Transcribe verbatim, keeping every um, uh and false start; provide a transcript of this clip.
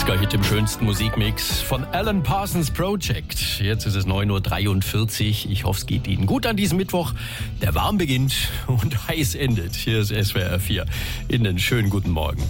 achtziger-Hit im schönsten Musikmix von Alan Parsons Project. Jetzt ist es neun Uhr dreiundvierzig. Ich hoffe, es geht Ihnen gut an diesem Mittwoch, der warm beginnt und heiß endet. Hier ist S W R vier. Ihnen einen schönen guten Morgen.